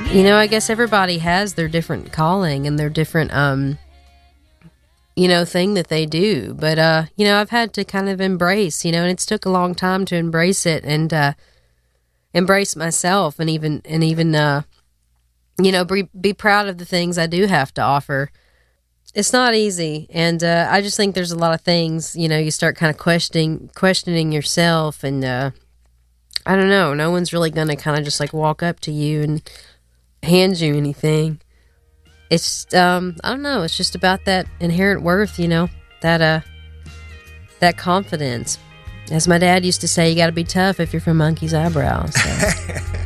You know, I guess everybody has their different calling and their different, thing that they do. But, I've had to kind of embrace, and it's took a long time to embrace it and embrace myself and even be proud of the things I do have to offer. It's not easy. And I just think there's a lot of things, you start kind of questioning yourself. And I don't know, no one's really going to kind of just like walk up to you and hand you anything. It's I don't know, it's just about that inherent worth, that confidence. As my dad used to say, you got to be tough if you're from Monkey's Eyebrow. So.